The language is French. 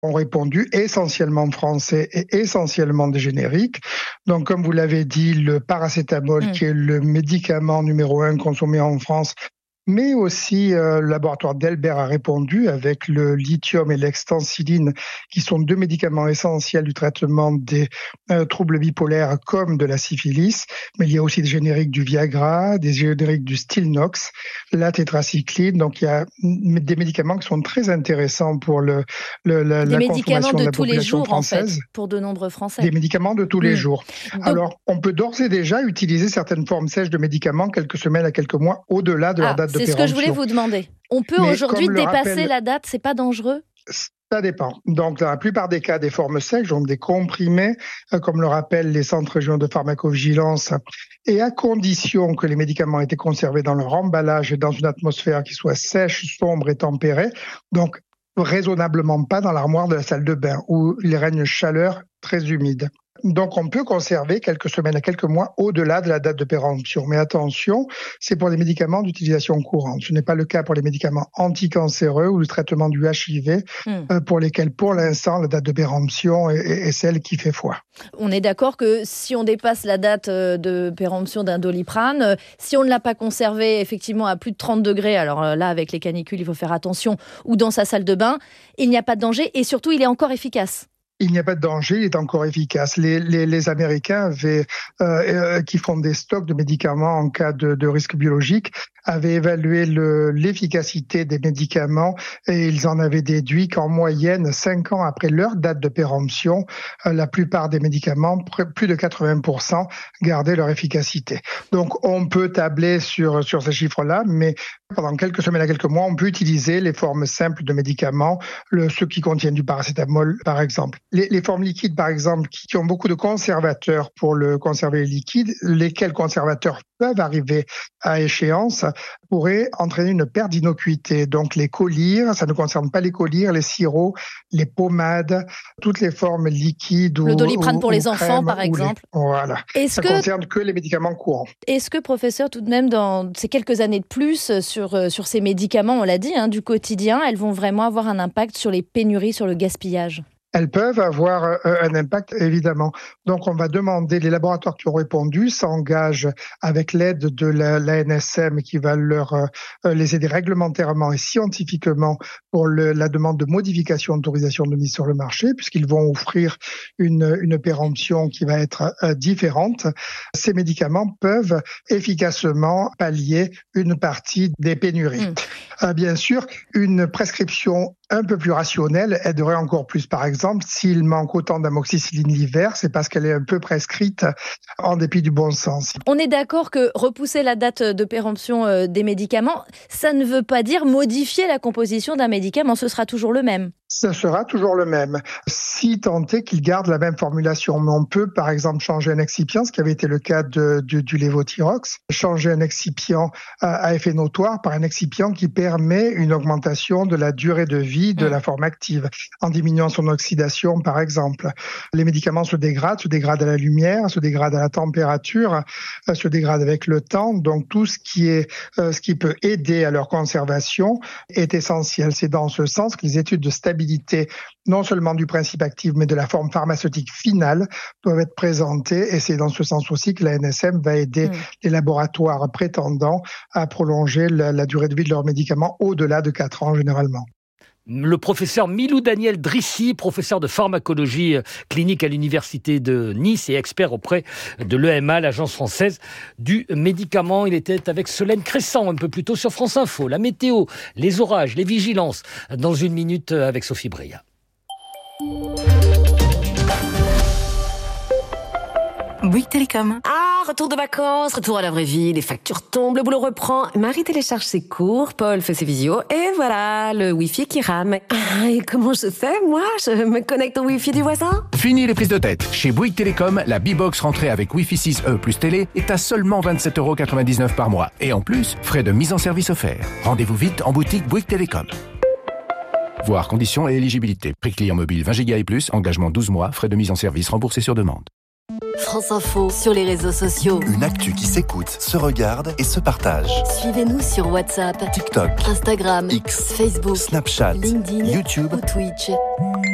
ont répondu essentiellement français et essentiellement des génériques. Donc, comme vous l'avez dit, le paracétamol, qui est le médicament numéro 1 consommé en France, mais aussi le laboratoire d'Elbert a répondu avec le lithium et l'extensiline, qui sont 2 médicaments essentiels du traitement des troubles bipolaires comme de la syphilis. Mais il y a aussi des génériques du Viagra, des génériques du Stilnox, la tétracycline. Donc il y a des médicaments qui sont très intéressants pour la consommation de la population française. En fait, pour de nombreux Français. Des médicaments de tous les jours. Donc, alors, on peut d'ores et déjà utiliser certaines formes sèches de médicaments quelques semaines à quelques mois au-delà de leur date de péremption. C'est ce que je voulais vous demander. On peut aujourd'hui dépasser la date, c'est pas dangereux ? Ça dépend. Donc, dans la plupart des cas, des formes sèches, donc des comprimés, comme le rappellent les centres régionaux de pharmacovigilance, et à condition que les médicaments aient été conservés dans leur emballage et dans une atmosphère qui soit sèche, sombre et tempérée, donc raisonnablement pas dans l'armoire de la salle de bain où il règne une chaleur très humide. Donc, on peut conserver quelques semaines à quelques mois au-delà de la date de péremption. Mais attention, c'est pour les médicaments d'utilisation courante. Ce n'est pas le cas pour les médicaments anticancéreux ou le traitement du HIV, pour lesquels, pour l'instant, la date de péremption est celle qui fait foi. On est d'accord que si on dépasse la date de péremption d'un Doliprane, si on ne l'a pas conservé effectivement à plus de 30 degrés, alors là, avec les canicules, il faut faire attention, ou dans sa salle de bain, il n'y a pas de danger et surtout, il est encore efficace. Il n'y a pas de danger, il est encore efficace. Les Américains qui font des stocks de médicaments en cas de risque biologique avaient évalué l'efficacité des médicaments et ils en avaient déduit qu'en moyenne, 5 ans après leur date de péremption, la plupart des médicaments, plus de 80%, gardaient leur efficacité. Donc on peut tabler sur ces chiffres-là, mais pendant quelques semaines à quelques mois, on peut utiliser les formes simples de médicaments, ceux qui contiennent du paracétamol par exemple. Les formes liquides, par exemple, qui ont beaucoup de conservateurs pour conserver les liquides, lesquels conservateurs peuvent arriver à échéance, pourraient entraîner une perte d'innocuité. Donc les collyres, ça ne concerne pas les collyres, les sirops, les pommades, toutes les formes liquides. Le Doliprane pour les enfants, par exemple. Voilà. Ça concerne que les médicaments courants. Est-ce que, professeur, tout de même, dans ces quelques années de plus sur ces médicaments, on l'a dit, du quotidien, elles vont vraiment avoir un impact sur les pénuries, sur le gaspillage ? Elles peuvent avoir un impact, évidemment. Donc, on va demander, les laboratoires qui ont répondu s'engagent avec l'aide de l'ANSM qui va les aider réglementairement et scientifiquement pour la demande de modification d'autorisation de mise sur le marché, puisqu'ils vont offrir une péremption qui va être différente. Ces médicaments peuvent efficacement pallier une partie des pénuries. Bien sûr, une prescription un peu plus rationnelle aiderait encore plus. Par exemple, s'il manque autant d'amoxicilline l'hiver, c'est parce qu'elle est un peu prescrite en dépit du bon sens. On est d'accord que repousser la date de péremption des médicaments, ça ne veut pas dire modifier la composition d'un médicament, ce sera toujours le même. Ce sera toujours le même, si tant est qu'il garde la même formulation. Mais on peut, par exemple, changer un excipient, ce qui avait été le cas du lévothyrox, changer un excipient à effet notoire par un excipient qui permet une augmentation de la durée de vie de la forme active, en diminuant son oxydation, par exemple. Les médicaments se dégradent à la lumière, se dégradent à la température, se dégradent avec le temps. Donc, tout ce qui peut aider à leur conservation est essentiel. C'est dans ce sens que les études de stabilité, non seulement du principe actif, mais de la forme pharmaceutique finale, doivent être présentées. Et c'est dans ce sens aussi que la NSM va aider les laboratoires prétendants à prolonger la durée de vie de leurs médicaments au-delà de 4 ans généralement. Le professeur Milou-Daniel Drissi, professeur de pharmacologie clinique à l'université de Nice et expert auprès de l'EMA, l'Agence française du médicament. Il était avec Solène Crescent un peu plus tôt sur France Info. La météo, les orages, les vigilances, dans une minute avec Sophie Breillat. Bouygues Télécom. Ah, retour de vacances, retour à la vraie vie, les factures tombent, le boulot reprend. Marie télécharge ses cours, Paul fait ses visios, et voilà, le Wi-Fi qui rame. Ah, et comment je fais, moi ? Je me connecte au Wi-Fi du voisin ? Fini les prises de tête. Chez Bouygues Télécom, la B-Box rentrée avec Wi-Fi 6E plus télé est à seulement 27,99€ par mois. Et en plus, frais de mise en service offerts. Rendez-vous vite en boutique Bouygues Télécom. Voir conditions et éligibilité. Prix client mobile 20 Go et plus, engagement 12 mois, frais de mise en service remboursés sur demande. France Info sur les réseaux sociaux. Une actu qui s'écoute, se regarde et se partage. Suivez-nous sur WhatsApp, TikTok, Instagram, X, Facebook, Snapchat, LinkedIn, YouTube ou Twitch.